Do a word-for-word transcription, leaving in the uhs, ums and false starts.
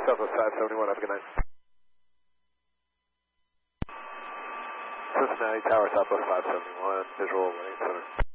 Southwest five seventy-one, have a good night. Cincinnati Tower, Southwest five seventy-one, visual, Lane Center.